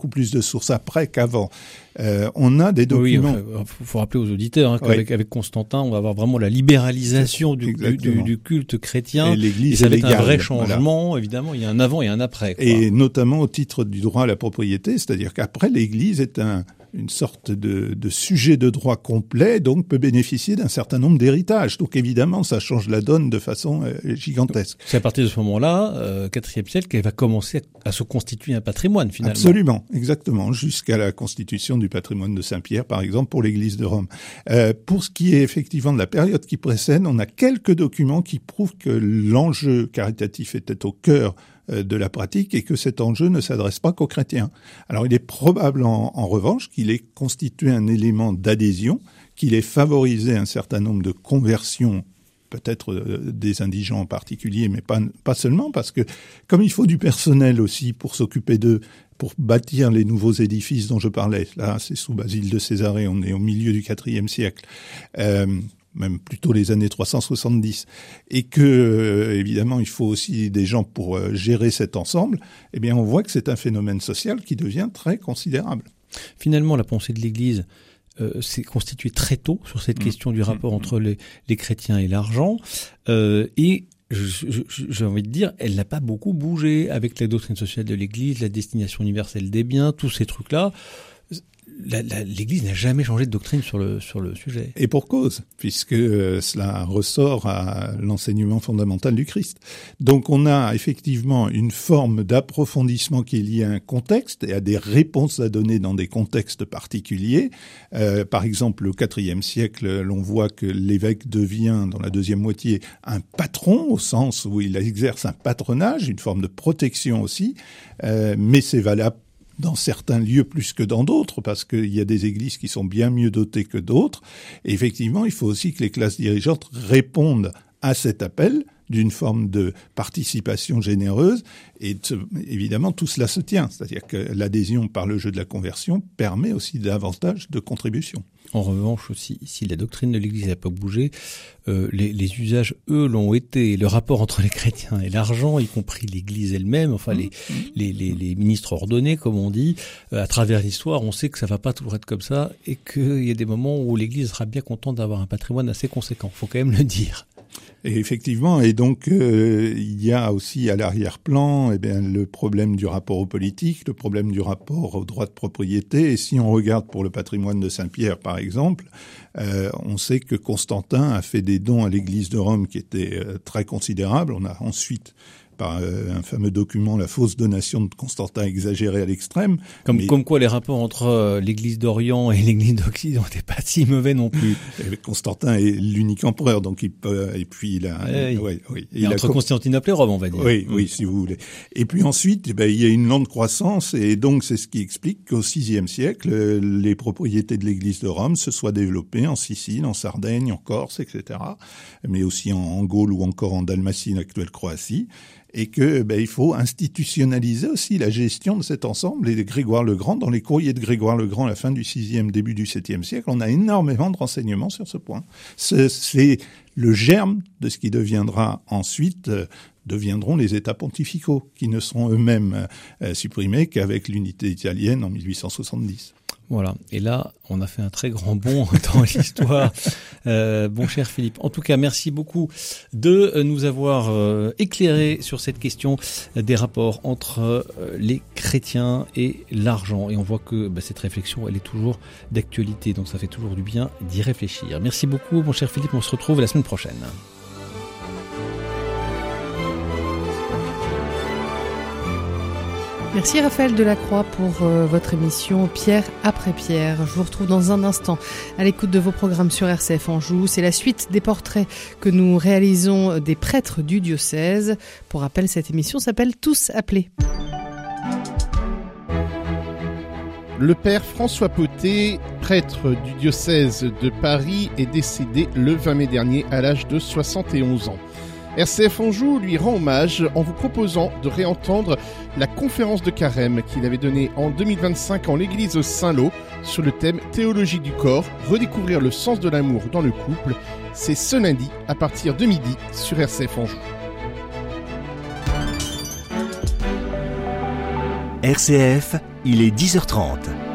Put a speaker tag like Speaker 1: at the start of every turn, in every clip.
Speaker 1: beaucoup plus de sources après qu'avant. On a des documents.
Speaker 2: Oui, faut rappeler aux auditeurs qu'avec Constantin, on va avoir vraiment la libéralisation du culte chrétien.
Speaker 1: Et l'Église
Speaker 2: ça va être
Speaker 1: légale,
Speaker 2: un vrai changement.
Speaker 1: voilà.
Speaker 2: Évidemment, il y a un avant et un après.
Speaker 1: Et notamment au titre du droit à la propriété, c'est-à-dire qu'après, l'Église est une sorte de sujet de droit complet, donc peut bénéficier d'un certain nombre d'héritages. Donc évidemment, ça change la donne de façon gigantesque.
Speaker 2: C'est à partir de ce moment-là, IVe siècle, qu'elle va commencer à se constituer un patrimoine, finalement.
Speaker 1: Absolument, exactement, jusqu'à la constitution du patrimoine de Saint-Pierre, par exemple, pour l'Église de Rome. Pour ce qui est effectivement de la période qui précède, on a quelques documents qui prouvent que l'enjeu caritatif était au cœur de la pratique et que cet enjeu ne s'adresse pas qu'aux chrétiens. Alors il est probable en revanche qu'il ait constitué un élément d'adhésion, qu'il ait favorisé un certain nombre de conversions, peut-être des indigents en particulier, mais pas seulement, parce que comme il faut du personnel aussi pour s'occuper d'eux, pour bâtir les nouveaux édifices dont je parlais, là c'est sous Basile de Césarée, on est au milieu du IVe siècle, même plutôt les années 370, et que évidemment il faut aussi des gens pour gérer cet ensemble, eh bien on voit que c'est un phénomène social qui devient très considérable.
Speaker 2: Finalement, la pensée de l'Église s'est constituée très tôt sur cette question du rapport entre les chrétiens et l'argent, et j'ai envie de dire, elle n'a pas beaucoup bougé avec la doctrine sociale de l'Église, la destination universelle des biens, tous ces trucs-là. L'Église n'a jamais changé de doctrine sur le sujet.
Speaker 1: Et pour cause, puisque cela ressort à l'enseignement fondamental du Christ. Donc on a effectivement une forme d'approfondissement qui est liée à un contexte et à des réponses à donner dans des contextes particuliers. Par exemple, au IVe siècle, l'on voit que l'évêque devient, dans la deuxième moitié, un patron, au sens où il exerce un patronage, une forme de protection aussi, mais c'est valable dans certains lieux plus que dans d'autres, parce qu'il y a des églises qui sont bien mieux dotées que d'autres. Et effectivement, il faut aussi que les classes dirigeantes répondent à cet appel d'une forme de participation généreuse. Et évidemment, tout cela se tient. C'est-à-dire que l'adhésion par le jeu de la conversion permet aussi davantage de contributions.
Speaker 2: En revanche aussi, si la doctrine de l'Église n'a pas bougé, les usages, eux, l'ont été. Le rapport entre les chrétiens et l'argent, y compris l'Église elle-même, enfin les ministres ordonnés, comme on dit, à travers l'histoire, on sait que ça va pas toujours être comme ça et qu'il y a des moments où l'Église sera bien contente d'avoir un patrimoine assez conséquent. Faut quand même le dire.
Speaker 1: Et effectivement, et donc il y a aussi à l'arrière-plan le problème du rapport aux politiques, le problème du rapport aux droits de propriété. Et si on regarde pour le patrimoine de Saint-Pierre, par exemple, on sait que Constantin a fait des dons à l'Église de Rome qui étaient très considérables. On a ensuite, par un fameux document, la fausse donation de Constantin exagérée à l'extrême.
Speaker 2: Comme quoi les rapports entre l'Église d'Orient et l'Église d'Occident n'étaient pas si mauvais non plus.
Speaker 1: Constantin est l'unique empereur, donc il peut, et puis il a...
Speaker 2: il entre Constantinople et Rome, on va dire.
Speaker 1: Oui, si vous voulez. Et puis ensuite, il y a une lente croissance, et donc c'est ce qui explique qu'au VIe siècle, les propriétés de l'Église de Rome se soient développées en Sicile, en Sardaigne, en Corse, etc., mais aussi en Gaule ou encore en Dalmatie, l'actuelle Croatie. Et que il faut institutionnaliser aussi la gestion de cet ensemble. Et Grégoire le Grand, dans les courriers de Grégoire le Grand à la fin du VIe, début du VIIe siècle, on a énormément de renseignements sur ce point. C'est le germe de ce qui deviendra ensuite, deviendront les États pontificaux, qui ne seront eux-mêmes supprimés qu'avec l'unité italienne en 1870.
Speaker 2: Voilà. Et là, on a fait un très grand bond dans l'histoire. Bon, cher Philippe. En tout cas, merci beaucoup de nous avoir éclairé sur cette question des rapports entre les chrétiens et l'argent. Et on voit que cette réflexion, elle est toujours d'actualité. Donc, ça fait toujours du bien d'y réfléchir. Merci beaucoup, mon cher Philippe. On se retrouve la semaine prochaine.
Speaker 3: Merci Raphaël Delacroix pour votre émission Pierre après Pierre. Je vous retrouve dans un instant à l'écoute de vos programmes sur RCF Anjou. C'est la suite des portraits que nous réalisons des prêtres du diocèse. Pour rappel, cette émission s'appelle Tous appelés.
Speaker 4: Le père François Potet, prêtre du diocèse de Paris, est décédé le 20 mai dernier à l'âge de 71 ans. RCF Anjou lui rend hommage en vous proposant de réentendre la conférence de Carême qu'il avait donnée en 2025 en l'église Saint-Lô sur le thème Théologie du corps, redécouvrir le sens de l'amour dans le couple. C'est ce lundi à partir de midi sur RCF Anjou.
Speaker 5: RCF il est 10h30.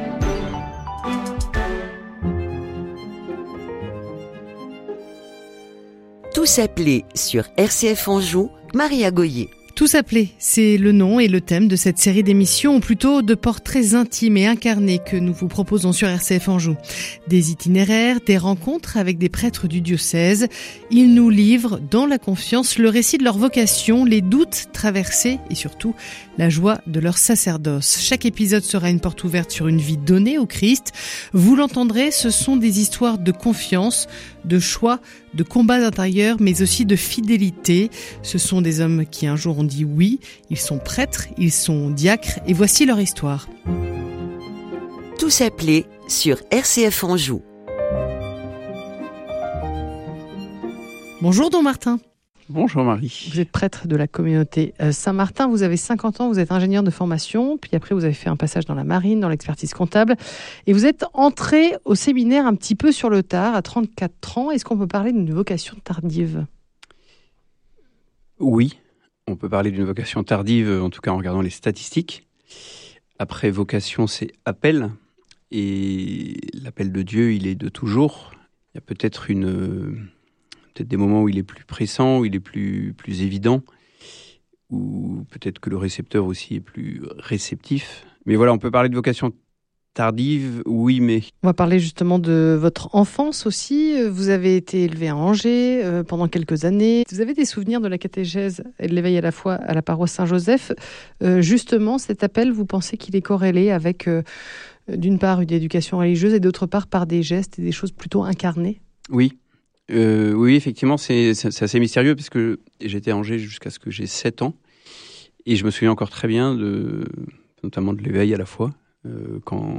Speaker 6: Tous appelés sur RCF Anjou, Maria Goyer.
Speaker 3: Tous appelés, c'est le nom et le thème de cette série d'émissions, ou plutôt de portraits intimes et incarnés que nous vous proposons sur RCF Anjou. Des itinéraires, des rencontres avec des prêtres du diocèse. Ils nous livrent, dans la confiance, le récit de leur vocation, les doutes traversés et surtout la joie de leur sacerdoce. Chaque épisode sera une porte ouverte sur une vie donnée au Christ. Vous l'entendrez, ce sont des histoires de confiance, de choix, de combats intérieurs, mais aussi de fidélité. Ce sont des hommes qui un jour ont dit oui, ils sont prêtres, ils sont diacres, et voici leur histoire.
Speaker 6: Tous appelés sur RCF Anjou.
Speaker 3: Bonjour Don Martin.
Speaker 7: Bonjour Marie.
Speaker 3: Vous êtes prêtre de la communauté Saint-Martin, vous avez 50 ans, vous êtes ingénieur de formation, puis après vous avez fait un passage dans la marine, dans l'expertise comptable, et vous êtes entré au séminaire un petit peu sur le tard, à 34 ans. Est-ce qu'on peut parler d'une vocation tardive ?
Speaker 7: Oui, on peut parler d'une vocation tardive, en tout cas en regardant les statistiques. Après vocation, c'est appel, et l'appel de Dieu, il est de toujours. Il y a peut-être des moments où il est plus pressant, où il est plus évident, ou peut-être que le récepteur aussi est plus réceptif. Mais voilà, on peut parler de vocation tardive, oui, mais...
Speaker 3: On va parler justement de votre enfance aussi. Vous avez été élevé à Angers pendant quelques années. Vous avez des souvenirs de la catéchèse et de l'éveil à la foi à la paroisse Saint-Joseph. Justement, cet appel, vous pensez qu'il est corrélé avec, d'une part, une éducation religieuse et d'autre part, par des gestes et des choses plutôt incarnées ?
Speaker 7: Oui. Oui, effectivement, c'est assez mystérieux parce que j'étais à Angers jusqu'à ce que j'ai 7 ans et je me souviens encore très bien notamment de l'éveil à la foi ou quand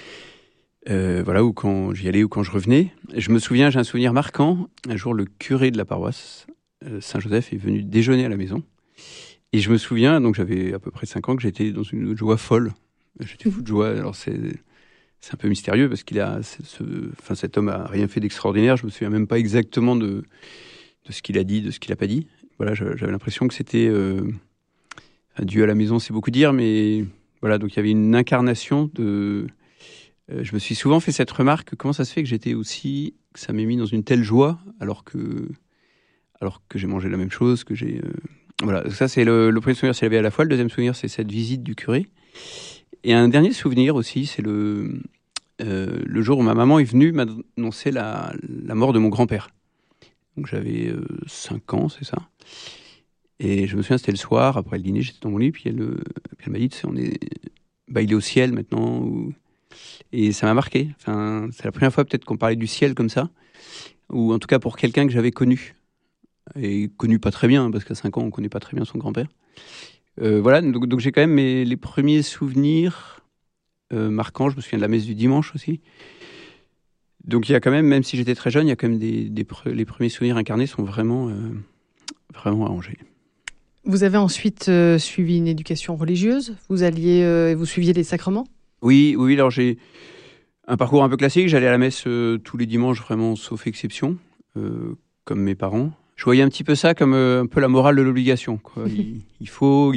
Speaker 7: j'y allais ou quand je revenais. Je me souviens, j'ai un souvenir marquant. Un jour, le curé de la paroisse Saint-Joseph est venu déjeuner à la maison et je me souviens, donc j'avais à peu près 5 ans, que j'étais dans une joie folle. J'étais fou de joie. Alors c'est un peu mystérieux parce cet homme a rien fait d'extraordinaire. Je me souviens même pas exactement de ce qu'il a dit, de ce qu'il a pas dit. Voilà, j'avais l'impression que c'était Dieu à la maison, c'est beaucoup dire, mais voilà, donc il y avait une incarnation de. Je me suis souvent fait cette remarque, comment ça se fait que ça m'ait mis dans une telle joie alors que j'ai mangé la même chose, que j'ai voilà. Ça c'est le premier souvenir, c'est l'éveil à la foi. Le deuxième souvenir, c'est cette visite du curé. Et un dernier souvenir aussi, c'est le jour où ma maman est venue m'annoncer la mort de mon grand-père. Donc j'avais 5 ans, c'est ça. Et je me souviens, c'était le soir, après le dîner, j'étais dans mon lit, puis elle m'a dit, il est au ciel maintenant. Et ça m'a marqué. Enfin, c'est la première fois peut-être qu'on parlait du ciel comme ça, ou en tout cas pour quelqu'un que j'avais connu. Et connu pas très bien, parce qu'à 5 ans, on connaît pas très bien son grand-père. Voilà, donc j'ai quand même les premiers souvenirs marquants. Je me souviens de la messe du dimanche aussi. Donc il y a quand même si j'étais très jeune, il y a quand même les premiers souvenirs incarnés sont vraiment à Angers.
Speaker 3: Vous avez ensuite suivi une éducation religieuse. Vous suiviez les sacrements ?
Speaker 7: Oui. Alors j'ai un parcours un peu classique. J'allais à la messe tous les dimanches, vraiment sauf exception, comme mes parents. Je voyais un petit peu ça comme un peu la morale de l'obligation, quoi. Il faut.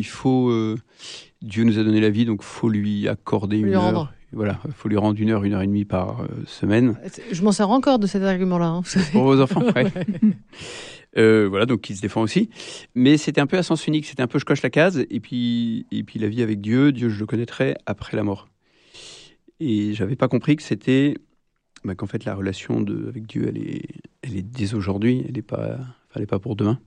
Speaker 7: Dieu nous a donné la vie, donc faut lui accorder une heure. Voilà, faut lui rendre 1 heure, 1h30 par semaine.
Speaker 3: Je m'en sers encore de cet argument-là. Hein,
Speaker 7: pour vos enfants, ouais. Voilà, donc il se défend aussi. Mais c'était un peu à sens unique. C'était un peu je coche la case et puis la vie avec Dieu, je le connaîtrai après la mort. Et j'avais pas compris que c'était qu'en fait la relation avec Dieu, elle est dès aujourd'hui. Elle est pas pour demain.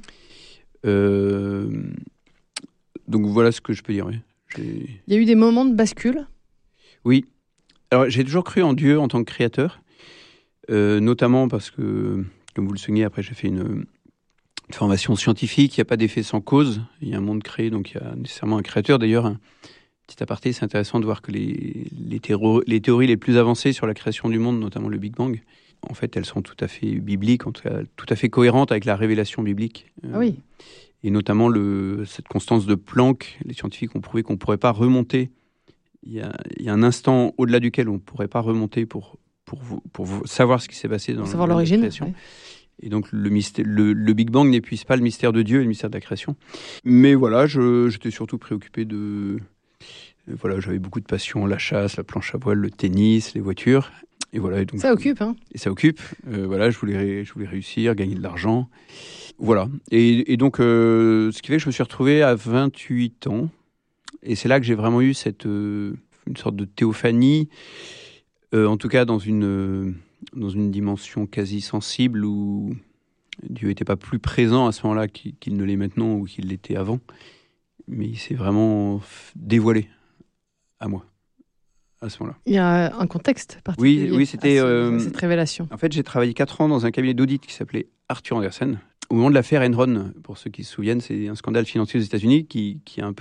Speaker 7: Donc voilà ce que je peux dire. Oui.
Speaker 3: Il y a eu des moments de bascule ?
Speaker 7: Oui. Alors j'ai toujours cru en Dieu en tant que créateur, notamment parce que, comme vous le soulignez, après j'ai fait une formation scientifique. Il n'y a pas d'effet sans cause. Il y a un monde créé, donc il y a nécessairement un créateur. D'ailleurs, un petit aparté, c'est intéressant de voir que les théories les plus avancées sur la création du monde, notamment le Big Bang, en fait, elles sont tout à fait bibliques, en tout cas tout à fait cohérentes avec la révélation biblique.
Speaker 3: Oui.
Speaker 7: Et notamment cette constance de Planck. Les scientifiques ont prouvé qu'on ne pourrait pas remonter. Il y a un instant au-delà duquel on ne pourrait pas remonter pour savoir ce qui s'est passé dans
Speaker 3: savoir l'origine,
Speaker 7: la création.
Speaker 3: Ouais.
Speaker 7: Et donc le Big Bang n'épuise pas le mystère de Dieu et le mystère de la création. Mais voilà, j'étais surtout préoccupé Voilà, j'avais beaucoup de passion, la chasse, la planche à voile, le tennis, les voitures. Et voilà, et donc,
Speaker 3: ça occupe, hein.
Speaker 7: Et ça occupe. Voilà, je voulais réussir, gagner de l'argent. Voilà. Et donc, ce qui fait que je me suis retrouvé à 28 ans. Et c'est là que j'ai vraiment eu une sorte de théophanie, en tout cas dans une dimension quasi sensible où Dieu n'était pas plus présent à ce moment-là qu'il ne l'est maintenant ou qu'il l'était avant. Mais il s'est vraiment dévoilé à moi à ce moment-là.
Speaker 3: Il y a un contexte particulier.
Speaker 7: Oui, c'était
Speaker 3: cette révélation.
Speaker 7: En fait, j'ai travaillé 4 ans dans un cabinet d'audit qui s'appelait Arthur Andersen. Au moment de l'affaire Enron, pour ceux qui se souviennent, c'est un scandale financier aux États-Unis qui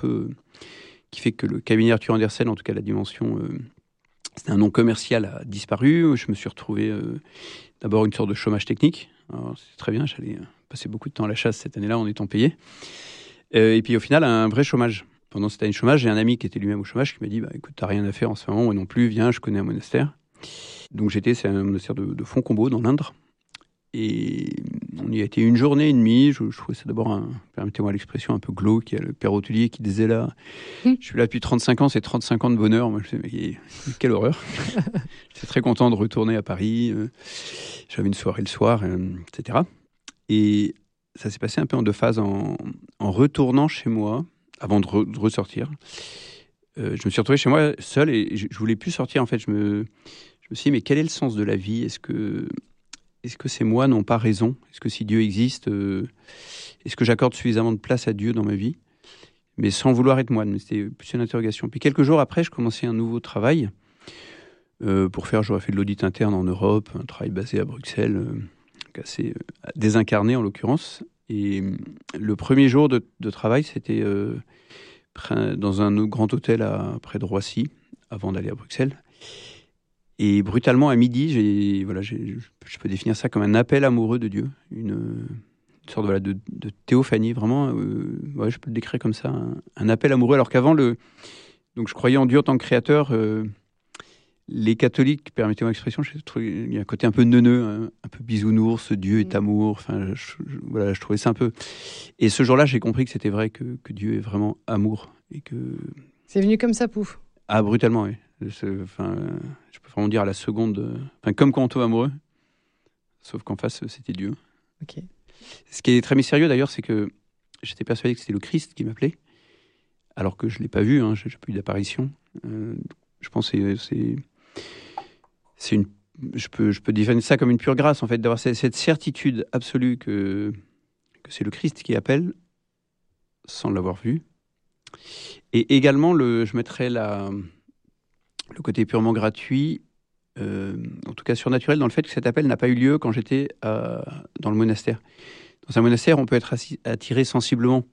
Speaker 7: fait que le cabinet Arthur Andersen, en tout cas la dimension, c'était un nom commercial, a disparu. Je me suis retrouvé d'abord une sorte de chômage technique. Alors, c'est très bien, j'allais passer beaucoup de temps à la chasse cette année-là en étant payé. Et puis au final, un vrai chômage. Pendant cette année de chômage, j'ai un ami qui était lui-même au chômage qui m'a dit écoute, t'as rien à faire en ce moment, moi non plus, viens, je connais un monastère. Donc c'est un monastère de Fontcombault dans l'Indre. Et on y a été une journée et demie. Je trouvais ça d'abord, permettez-moi l'expression, un peu glauque. Il y a le père hôtelier qui disait là, je suis là depuis 35 ans, c'est 35 ans de bonheur. Moi, je me disais, mais quelle horreur. J'étais très content de retourner à Paris. J'avais une soirée le soir, etc. Et ça s'est passé un peu en 2 phases. En retournant chez moi, avant de ressortir, je me suis retrouvé chez moi seul et je voulais plus sortir. En fait, je me suis dit, mais quel est le sens de la vie ? Est-ce que ces moi n'ont pas raison ? Est-ce que si Dieu existe, est-ce que j'accorde suffisamment de place à Dieu dans ma vie ? Mais sans vouloir être moine, mais c'était plus une interrogation. Puis quelques jours après, je commençais un nouveau travail. J'aurais fait de l'audit interne en Europe, un travail basé à Bruxelles, assez désincarné en l'occurrence. Et le premier jour de travail, c'était dans un grand hôtel près de Roissy, avant d'aller à Bruxelles. Et brutalement, à midi, je peux définir ça comme un appel amoureux de Dieu, une sorte de théophanie, vraiment, je peux le décrire comme ça, un appel amoureux, alors qu'avant, donc je croyais en Dieu en tant que créateur. Les catholiques, permettez-moi l'expression, il y a un côté un peu neuneux, un peu bisounours, Dieu est amour, enfin, je trouvais ça un peu... Et ce jour-là, j'ai compris que c'était vrai, que Dieu est vraiment amour, et que...
Speaker 3: C'est venu comme ça, pouf.
Speaker 7: Ah, brutalement, oui. Je peux vraiment dire à la seconde, comme quand on tombe amoureux, sauf qu'en face, c'était Dieu.
Speaker 3: Ok.
Speaker 7: Ce qui est très mystérieux d'ailleurs, c'est que j'étais persuadé que c'était le Christ qui m'appelait, alors que je ne l'ai pas vu, j'ai pas eu d'apparition. Je pense que je peux définir ça comme une pure grâce, en fait, d'avoir cette certitude absolue que c'est le Christ qui appelle, sans l'avoir vu. Et également, je mettrais le côté purement gratuit, en tout cas surnaturel, dans le fait que cet appel n'a pas eu lieu quand j'étais dans le monastère. Dans un monastère, on peut être attiré sensiblement.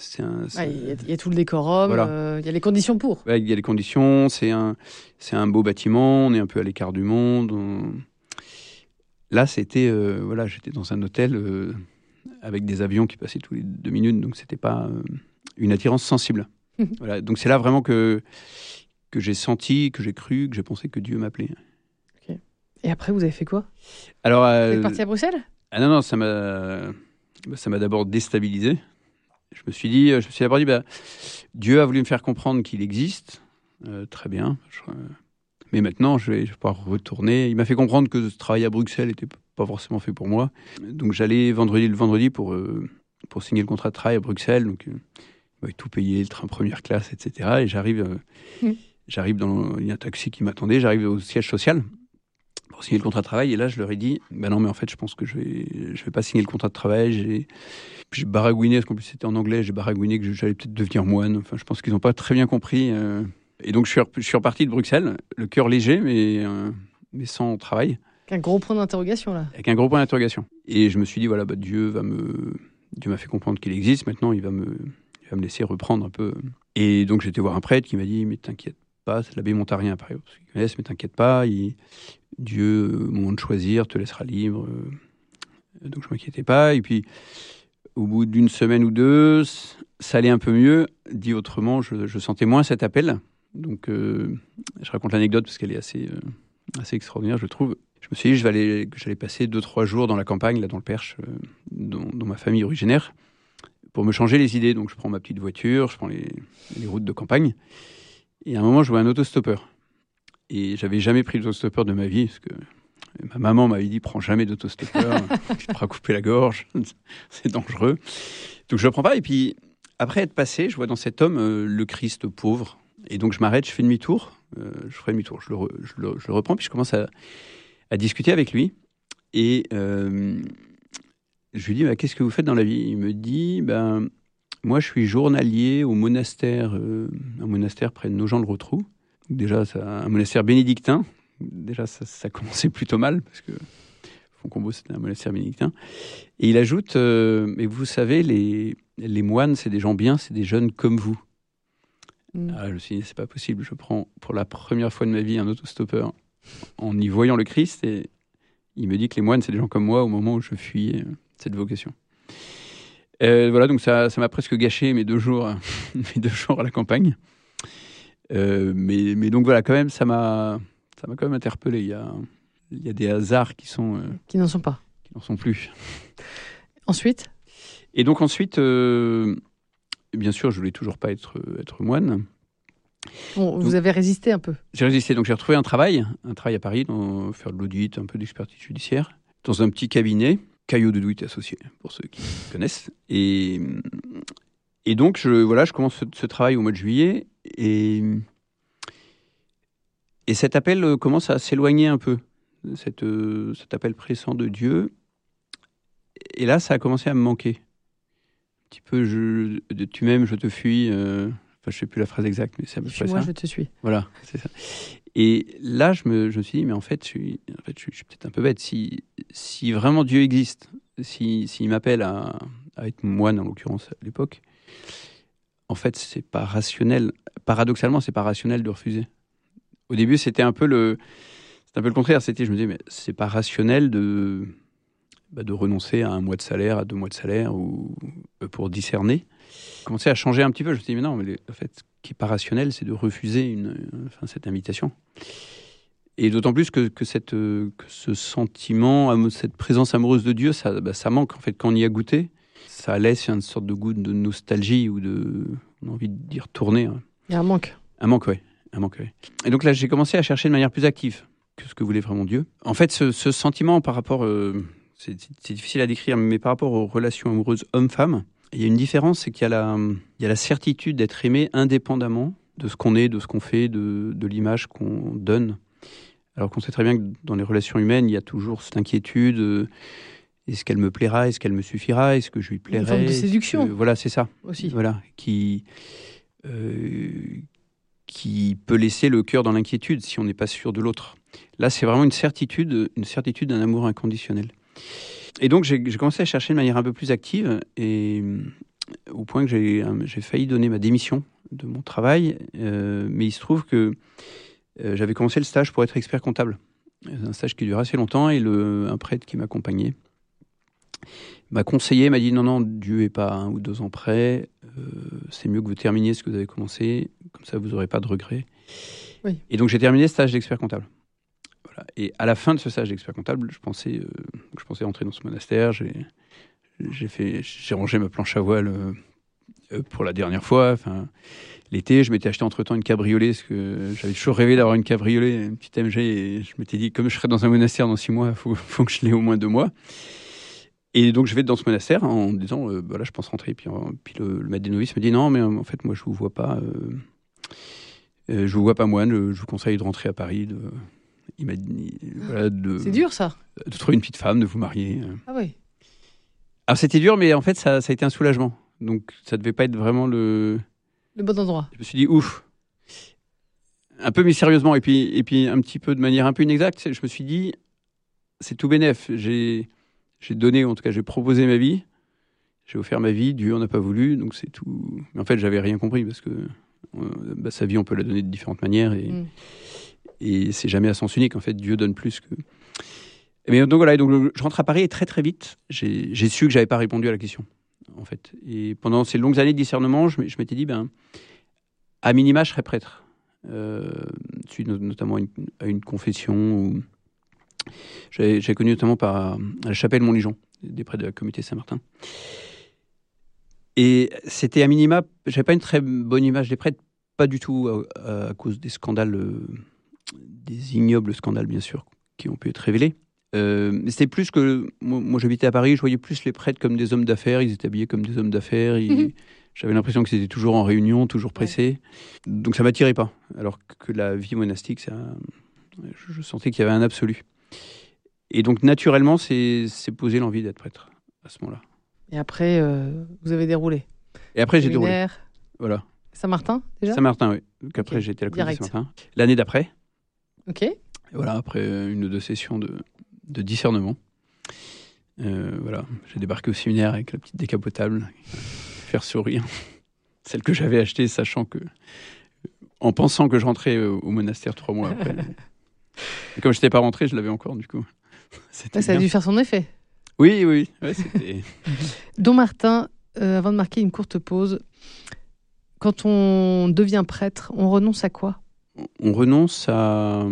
Speaker 3: Il y a tout le décorum,
Speaker 7: voilà.
Speaker 3: Il y a les conditions pour.
Speaker 7: Il y a les conditions, c'est un beau bâtiment, on est un peu à l'écart du monde. Là, j'étais dans un hôtel avec des avions qui passaient tous les 2 minutes, donc c'était pas une attirance sensible. Voilà, donc c'est là vraiment que j'ai senti, que j'ai cru, que j'ai pensé que Dieu m'appelait.
Speaker 3: Okay. Et après, vous avez fait quoi ?
Speaker 7: Alors,
Speaker 3: vous êtes parti à Bruxelles ?
Speaker 7: Ah non, ça m'a d'abord déstabilisé. Je me suis d'abord dit, Dieu a voulu me faire comprendre qu'il existe, très bien, mais maintenant je vais pouvoir retourner. Il m'a fait comprendre que ce travail à Bruxelles n'était pas forcément fait pour moi. Donc j'allais le vendredi pour signer le contrat de travail à Bruxelles, donc il m'avait tout payé, le train première classe, etc. Et j'arrive il y a un taxi qui m'attendait, j'arrive au siège social pour signer le contrat de travail, et là je leur ai dit, non mais en fait je pense que je vais pas signer le contrat de travail, j'ai baragouiné, parce qu'en plus c'était en anglais, j'ai baragouiné que j'allais peut-être devenir moine. Enfin, je pense qu'ils n'ont pas très bien compris. Et donc, je suis reparti de Bruxelles, le cœur léger, mais sans travail.
Speaker 3: Avec un gros point d'interrogation, là.
Speaker 7: Avec un gros point d'interrogation. Et je me suis dit, Dieu m'a fait comprendre qu'il existe. Maintenant, il va me laisser reprendre un peu. Et donc, j'étais voir un prêtre qui m'a dit, mais t'inquiète pas, c'est l'abbé Montarien, par exemple, qu'ils connaissent, mais t'inquiète pas, Dieu, au moment de choisir, te laissera libre. Donc, je m'inquiétais pas. Et puis, au bout d'une semaine ou 2, ça allait un peu mieux. Dit autrement, je sentais moins cet appel. Donc, je raconte l'anecdote parce qu'elle est assez extraordinaire, je trouve. Je me suis dit que j'allais passer 2-3 jours dans la campagne, là, dans le Perche, dans ma famille originaire, pour me changer les idées. Donc, je prends ma petite voiture, je prends les routes de campagne. Et à un moment, je vois un autostoppeur. Et j'avais jamais pris d'autostoppeur de ma vie, parce que ma maman m'avait dit, prends jamais d'autostoppeur, tu te feras couper la gorge, c'est dangereux. Donc je le prends pas. Et puis, après être passé, je vois dans cet homme le Christ pauvre. Et donc je m'arrête, je fais demi-tour. Je le reprends, puis je commence à discuter avec lui. Et je lui dis, qu'est-ce que vous faites dans la vie ? Il me dit, moi je suis journalier au monastère, un monastère près de Nogent-le-Rotrou. Déjà, un monastère bénédictin. Déjà, ça commençait plutôt mal, parce que Fontcombault, c'était un monastère bénédictin. Et il ajoute, mais vous savez, les moines, c'est des gens bien, c'est des jeunes comme vous. Alors, je me suis dit, c'est pas possible. Je prends pour la première fois de ma vie un autostoppeur en y voyant le Christ, et il me dit que les moines, c'est des gens comme moi au moment où je fuis cette vocation. Voilà, donc ça m'a presque gâché mes 2 jours à la campagne. Mais donc voilà, quand même, ça m'a quand même interpellé. Il y a des hasards qui
Speaker 3: n'en sont pas.
Speaker 7: Qui n'en sont plus.
Speaker 3: Ensuite ?
Speaker 7: Et donc ensuite, bien sûr, je voulais toujours pas être moine.
Speaker 3: Bon, vous avez résisté un peu.
Speaker 7: J'ai résisté, donc j'ai retrouvé un travail à Paris, faire de l'audit, un peu d'expertise judiciaire, dans un petit cabinet, Caillot de Douit associé, pour ceux qui connaissent. Et donc, je commence ce travail au mois de juillet, et cet appel commence à s'éloigner un peu, cet appel pressant de Dieu. Et là, ça a commencé à me manquer. Un petit peu, tu m'aimes, je te fuis. Je ne sais plus la phrase exacte, mais c'est à peu près ça.
Speaker 3: Moi, je te suis.
Speaker 7: Voilà, c'est ça. Et là, je me suis dit, mais en fait, je suis peut-être un peu bête. Si vraiment Dieu existe, s'il m'appelle à être moine, en l'occurrence à l'époque, en fait, c'est pas rationnel. Paradoxalement, c'est pas rationnel de refuser. Au début, c'était un peu le contraire. Je me disais, mais c'est pas rationnel de renoncer à 1 mois de salaire, à 2 mois de salaire, ou pour discerner. J'ai commencé à changer un petit peu. Je me suis dit, mais non, mais en fait, ce qui n'est pas rationnel, c'est de refuser cette invitation. Et d'autant plus que ce sentiment, cette présence amoureuse de Dieu, ça manque. En fait, quand on y a goûté, ça laisse une sorte de goût de nostalgie, ou on a envie d'y retourner.
Speaker 3: Il y a un manque.
Speaker 7: Un manque, oui. Et donc là, j'ai commencé à chercher de manière plus active que ce que voulait vraiment Dieu. En fait, ce sentiment par rapport... c'est difficile à décrire, mais par rapport aux relations amoureuses homme-femme, il y a une différence, c'est qu'il y a la certitude d'être aimé indépendamment de ce qu'on est, de ce qu'on fait, de l'image qu'on donne. Alors qu'on sait très bien que dans les relations humaines, il y a toujours cette inquiétude. Est-ce qu'elle me plaira ? Est-ce qu'elle me suffira ? Est-ce que je lui plairai ?
Speaker 3: Une forme de séduction.
Speaker 7: Voilà, c'est ça.
Speaker 3: Aussi.
Speaker 7: Voilà, qui peut laisser le cœur dans l'inquiétude si on n'est pas sûr de l'autre. Là, c'est vraiment une certitude d'un amour inconditionnel. Et donc, j'ai commencé à chercher de manière un peu plus active, et au point que j'ai failli donner ma démission de mon travail. Mais il se trouve que j'avais commencé le stage pour être expert comptable. Un stage qui dure assez longtemps, et un prêtre qui m'accompagnait m'a conseillé, m'a dit non, Dieu n'est pas 1 ou 2 ans près. C'est mieux que vous terminiez ce que vous avez commencé, comme ça vous n'aurez pas de regrets.
Speaker 3: Oui. Et
Speaker 7: donc, j'ai terminé ce stage d'expert comptable. Voilà. Et à la fin de ce stage d'expert comptable, je pensais entrer dans ce monastère. J'ai rangé ma planche à voile pour la dernière fois. L'été, je m'étais acheté entre-temps une cabriolet, parce que j'avais toujours rêvé d'avoir une cabriolet, une petite MG, et je m'étais dit, comme je serai dans un monastère dans 6 mois, il faut que je l'ai au moins 2 mois. Et donc, je vais dans ce monastère en me disant, là, je pense rentrer. Puis le maître des novices me dit, non, mais en fait, moi, je vous vois pas moine, je vous conseille de rentrer à Paris, il m'a dit,
Speaker 3: c'est dur, ça.
Speaker 7: De trouver une petite femme, de vous marier.
Speaker 3: Ah oui.
Speaker 7: Alors, c'était dur, mais en fait, ça a été un soulagement. Donc, ça devait pas être vraiment le
Speaker 3: bon endroit.
Speaker 7: Je me suis dit, ouf. Un peu mystérieusement, et puis un petit peu de manière un peu inexacte, je me suis dit, c'est tout bénef. J'ai donné, en tout cas, j'ai proposé ma vie. J'ai offert ma vie, Dieu en a pas voulu, donc c'est tout. Mais en fait, j'avais rien compris, parce que sa vie, on peut la donner de différentes manières, et c'est jamais à sens unique. En fait, Dieu donne plus que... Mais donc voilà, je rentre à Paris, et très très vite, j'ai su que j'avais pas répondu à la question, en fait. Et pendant ces longues années de discernement, je m'étais dit, à minima, je serais prêtre. Suite notamment à une confession où j'ai connu notamment à la chapelle Montligeon, des prêtres de la communauté Saint-Martin. Et c'était à minima, j'avais pas une très bonne image des prêtres, pas du tout à cause des scandales, des ignobles scandales bien sûr, qui ont pu être révélés. Mais c'était plus que moi j'habitais à Paris, je voyais plus les prêtres comme des hommes d'affaires, ils étaient habillés comme des hommes d'affaires, j'avais l'impression qu'ils étaient toujours en réunion, toujours pressés. Ouais. Donc ça m'attirait pas. Alors que la vie monastique, je sentais qu'il y avait un absolu. Et donc naturellement, c'est posé l'envie d'être prêtre à ce moment-là.
Speaker 3: Et après, vous avez déroulé.
Speaker 7: Et après, j'ai déroulé. Voilà.
Speaker 3: Saint-Martin, déjà ?
Speaker 7: Saint-Martin, oui. Donc après, j'ai été à la Comédie Saint-Martin. L'année d'après.
Speaker 3: Ok.
Speaker 7: Et voilà, après une ou deux sessions de discernement. Voilà, j'ai débarqué au séminaire avec la petite décapotable, faire sourire. Celle que j'avais achetée, en pensant que je rentrais au monastère 3 mois après. Et comme je n'étais pas rentré, je l'avais encore, du coup.
Speaker 3: Ça a dû faire son effet.
Speaker 7: Oui. Ouais, c'était...
Speaker 3: Don Martin, avant de marquer une courte pause, quand on devient prêtre, on renonce à quoi ?
Speaker 7: On renonce à...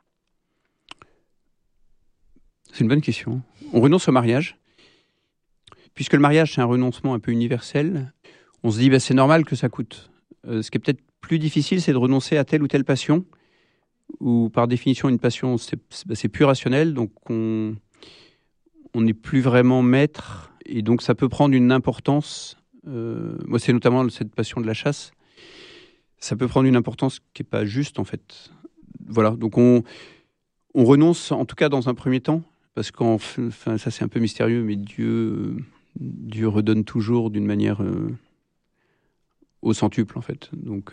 Speaker 7: C'est une bonne question. On renonce au mariage. Puisque le mariage, c'est un renoncement un peu universel, on se dit c'est normal que ça coûte. Ce qui est peut-être plus difficile, c'est de renoncer à telle ou telle passion, où par définition, une passion, c'est plus rationnel, donc on n'est plus vraiment maître, et donc ça peut prendre une importance. Moi, c'est notamment cette passion de la chasse. Ça peut prendre une importance qui n'est pas juste, en fait. Voilà, donc on renonce, en tout cas dans un premier temps, parce ça c'est un peu mystérieux, mais Dieu redonne toujours d'une manière au centuple, en fait. Donc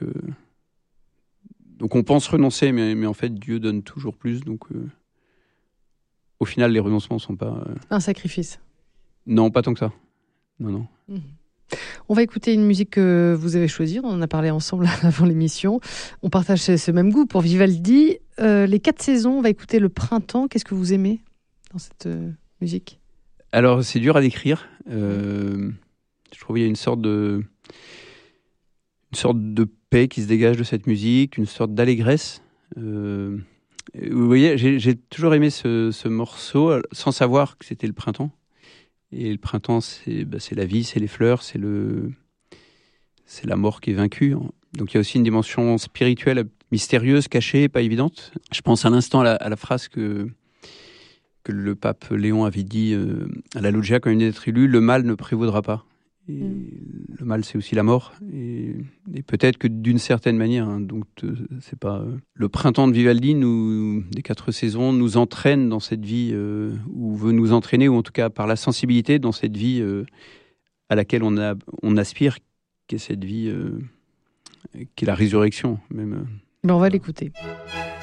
Speaker 7: on pense renoncer, mais en fait, Dieu donne toujours plus. Donc, au final, les renoncements ne sont pas...
Speaker 3: Un sacrifice.
Speaker 7: Non, pas tant que ça. Non.
Speaker 3: Mmh. On va écouter une musique que vous avez choisie. On en a parlé ensemble avant l'émission. On partage ce même goût pour Vivaldi. Les 4 saisons, on va écouter le printemps. Qu'est-ce que vous aimez dans cette musique ?
Speaker 7: Alors, c'est dur à décrire. Je trouve qu'il y a une sorte de paix qui se dégage de cette musique, une sorte d'allégresse. Vous voyez, j'ai toujours aimé ce morceau, sans savoir que c'était le printemps. Et le printemps, c'est la vie, c'est les fleurs, c'est la mort qui est vaincue. Donc il y a aussi une dimension spirituelle, mystérieuse, cachée, pas évidente. Je pense à l'instant à la phrase que le pape Léon avait dit à la Loggia quand il venait d'être élu, « Le mal ne prévaudra pas ». Et le mal, c'est aussi la mort. Et peut-être que d'une certaine manière, donc c'est pas le printemps de Vivaldi, des 4 saisons, nous entraîne dans cette vie, ou veut nous entraîner, ou en tout cas par la sensibilité dans cette vie à laquelle on aspire, qui est cette vie, qui est la résurrection même.
Speaker 3: On va l'écouter.